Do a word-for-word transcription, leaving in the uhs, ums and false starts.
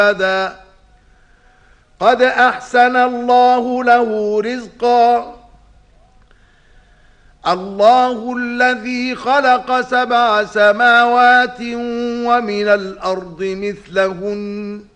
قد أحسن الله له رزقا. الله الذي خلق سبع سماوات ومن الأرض مثلهن